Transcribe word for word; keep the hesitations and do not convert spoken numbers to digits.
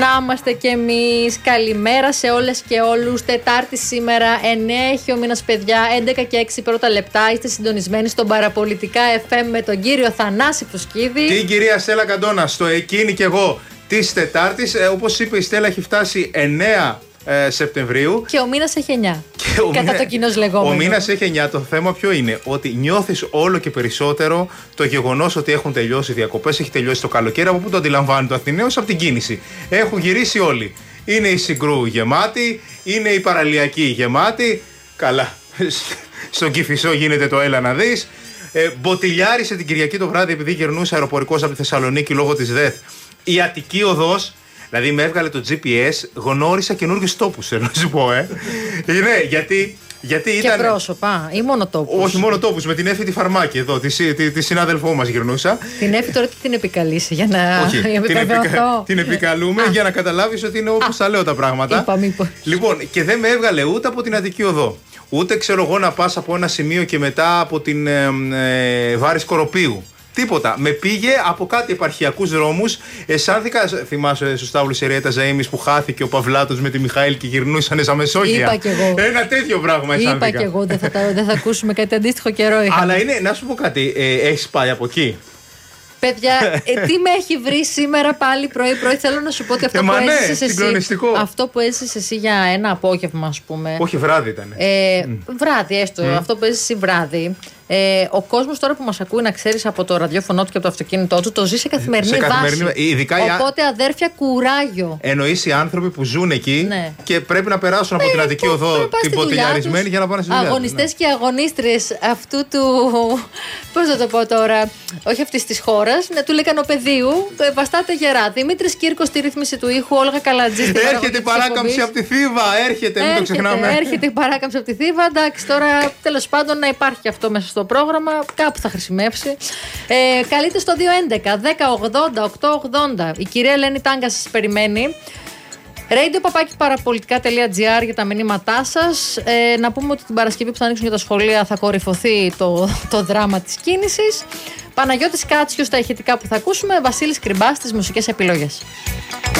Να είμαστε κι εμείς. Καλημέρα σε όλες και όλους. Τετάρτη σήμερα, εννέα έχει ο μήνας, παιδιά. έντεκα και έξι πρώτα λεπτά. Είστε συντονισμένοι στον Παραπολιτικά εφ εμ με τον κύριο Θανάση Φουσκίδη. Την κυρία Στέλλα Καντώνα. Στο εκείνη και εγώ της Τετάρτης. Ε, όπως είπε η Στέλλα, έχει φτάσει εννέα ε, Σεπτεμβρίου. Και ο μήνας έχει εννέα. Και ο κατά μήνα... το κοινός λεγόμενο. Ο μήνας έχει εννέα. Το θέμα ποιο είναι? Ότι νιώθεις όλο και περισσότερο το γεγονός ότι έχουν τελειώσει οι διακοπές, έχει τελειώσει το καλοκαίρι. Από πού το αντιλαμβάνεται ο Αθηναίος? Από την κίνηση. Έχουν γυρίσει όλοι. Είναι η Συγκρού γεμάτη, είναι η Παραλιακή γεμάτη. Καλά. Στον Κηφισό γίνεται το έλα να δεις. Ε, μποτιλιάρισε την Κυριακή το βράδυ, επειδή γερνούσε αεροπορικός από τη Θεσσαλονίκη λόγω της ΔΕΘ. Η Αττική Οδός. Δηλαδή με έβγαλε το τζι πι ες, γνώρισα καινούργιους τόπους, θέλω να σου πω, ε. Ναι, γιατί, γιατί ήταν... Και πρόσωπα ή μόνο τόπους? Όχι, μόνο τόπους, με την Έφη τη Φαρμάκη εδώ, τη, τη, τη συνάδελφό μας γυρνούσα. Την Έφη τώρα τι την επικαλείσαι, για να... Όχι, για την, επικα... την επικαλούμε για να καταλάβεις ότι είναι όπως τα λέω τα πράγματα. Είπα μήπως. Λοιπόν, και δεν με έβγαλε ούτε από την Αττική Οδό, ούτε ξέρω εγώ να πας από ένα σημείο και μετά από την ε, ε, Βάρη Σκοροπίου. Τίποτα. Με πήγε από κάτι επαρχιακούς δρόμους. Αισθάνθηκα. Θυμάσαι στο Σταύλο Σιριέτα Ζαΐμις που χάθηκε ο Παυλάτος με τη Μιχαήλ και γυρνούσαν στα Μεσόγεια? Είπα κι εγώ. Ένα τέτοιο πράγμα αισθάνθηκα. Είπα κι εγώ. Δεν θα, δεν θα ακούσουμε κάτι αντίστοιχο καιρό. Είχα. Αλλά είναι, να σου πω κάτι. Ε, έχεις πάει από εκεί? Παιδιά, ε, τι με έχει βρει σήμερα πάλι πρωί-πρωί? Θέλω να σου πω ότι αυτό, ε, που, ναι, έζησες εσύ, αυτό που έζησες εσύ για ένα απόγευμα, ας πούμε. Όχι, βράδυ ήταν. Ε, mm. Βράδυ, έστω. Mm. Αυτό που έζησες εσύ βράδυ. Ε, ο κόσμος τώρα που μας ακούει, να ξέρεις, από το ραδιόφωνο του και από το αυτοκίνητό του, το ζει σε καθημερινή, σε καθημερινή βάση. Ειδικά Οπότε, αδέρφια, κουράγιο. Εννοείς οι άνθρωποι που ζουν εκεί, ναι, και πρέπει να περάσουν από ε, την Αττική Οδό την ποτηλιαρισμένη για να πάνε στη δουλειά. Αγωνιστές, ναι, και αγωνίστρες αυτού του. Πώς θα το πω τώρα? Όχι αυτή τη χώρα, ναι, του Λεκανοπεδίου. Βαστάτε γερά. Δημήτρης Κύρκος στη ρύθμιση του ήχου, Όλγα Καλατζή. Έρχεται η παράκαμψη από τη Θήβα. Έρχεται, μην το ξεχνάμε. Έρχεται η παράκαμψη από τη Θήβα. Εντάξει, τώρα τέλος πάντων να υπάρχει αυτό μέσα στο πρόγραμμα, κάπου θα χρησιμεύσει. Ε, καλείτε στο δύο έντεκα δέκα ογδόντα οκτώ ογδόντα. Η κυρία Ελένη Τάγκα σας περιμένει. radio παπάκι παραπολιτικά τελεία τζι άρ για τα μηνύματά σας. Ε, να πούμε ότι την Παρασκευή που θα ανοίξουν για τα σχολεία θα κορυφωθεί το, το δράμα της κίνησης. Παναγιώτης Κάτσιος στα ηχητικά που θα ακούσουμε. Βασίλης Κρυμπάς στις μουσικές επιλογές.